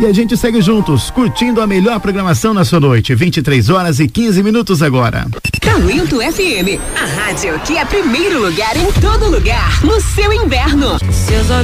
E a gente segue juntos, curtindo a melhor programação na sua noite. 23h15 agora. Talento FM, a rádio que é primeiro lugar em todo lugar, no seu inverno. Seus olhos